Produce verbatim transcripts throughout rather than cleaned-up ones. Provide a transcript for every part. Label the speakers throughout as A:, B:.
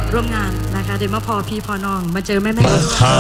A: ร่วมงานนะคะเดี๋ยวมาพอพี่พอน้องมาเจอแม่แม่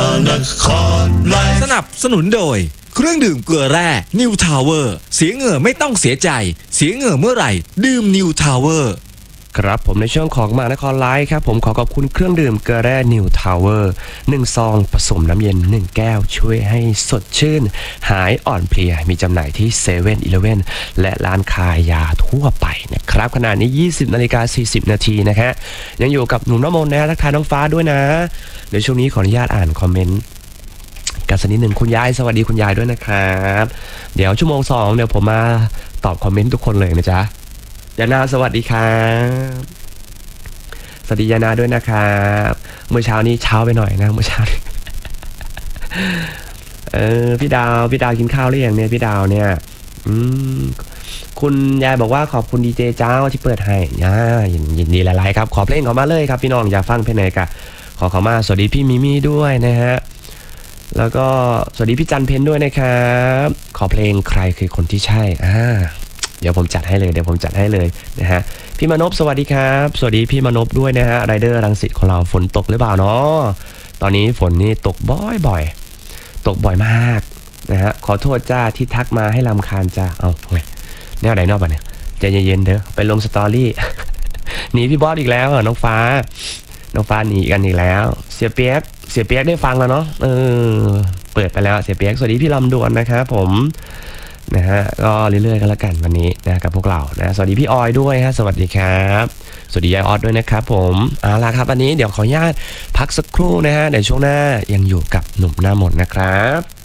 B: สนับสนุนโดยเครื่องดื่มเกลือแร่นิวทาวเวอร์เสียเหงื่อไม่ต้องเสียใจเสียเหงื่อเมื่อไหร่ดื่มนิวทาวเวอร์
C: ครับผมในช่วงของมานครไลฟ์ครับผมขอขอบคุณเครื่องดื่มเกลือแร่นิวทาวเวอร์หนึ่งซองผสมน้ำเย็นหนึ่งแก้วช่วยให้สดชื่นหายอ่อนเพลียมีจำหน่ายที่เซเว่นอีเลฟเว่นและร้านขายยาทั่วไปนะครับขณะนี้ยี่สิบนาฬิกาสี่สิบนาทีนะฮะยังอยู่กับหนุ่มน้ำมนต์นะทักทายน้องฟ้าด้วยนะเดี๋ยวช่วงนี้ขออนุญาตอ่านคอมเมนต์กันสักนิดหนึ่งคุณยายสวัสดีคุณยายด้วยนะครับเดี๋ยวชั่วโมงสองเดี๋ยวผมมาตอบคอมเมนต์ทุกคนเลยนะจ๊ะยานาสวัสดีครับสวัสดียานาด้วยนะครับเมื่อเช้านี้เช้าไปหน่อยนะเมื่อเช้าเออพี่ดาวพี่ดาวกินข้าวหรือยังเนี่ยพี่ดาวเนี่ยอืมคุณยายบอกว่าขอบคุณดีเจเจ้าที่เปิดให้ย่ายินดีหลายๆครับขอเพลงเขามาเลยครับพี่น้องอยากฟังเพลงไหนกะขอเขามาสวัสดีพี่มิมี่ด้วยนะฮะแล้วก็สวัสดีพี่จันเพนด้วยนะครับขอเพลงใครคือคนที่ใช่อ่าเดี๋ยวผมจัดให้เลยเดี๋ยวผมจัดให้เลยนะฮะพี่มนพสวัสดีครับสวัสดีพี่มนพด้วยนะฮะไรเดอร์รังสิตของเราฝนตกหรือเปล่าเนาะตอนนี้ฝนนี่ตกบ่อยๆตกบ่อยมากนะฮะขอโทษจ้าที่ทักมาให้รำคาญจ้าเอาไงแนวไหนนอกบ้านเนี่ยใจเย็นๆเด้อไปลงสตอรี่ หนีพี่บอสอีกแล้วน้องฟ้าน้องฟ้าหนีกันอีกแล้วเสียเปียกเสียเปียกได้ฟังแล้วเนาะเออเปิดไปแล้วเสียเปียกสวัสดีพี่ลำดวนนะครับผมนะฮะก็เรื่อยๆกันละกันวันนี้นะกับพวกเรานะสวัสดีพี่ออยด้วยฮะสวัสดีครับสวัสดียายออดด้วยนะครับผมเอาล่ะครับวันนี้เดี๋ยวขออนุญาตพักสักครู่นะฮะเดี๋ยวช่วงหน้ายังอยู่กับหนุ่มหน้ามนต์นะครับ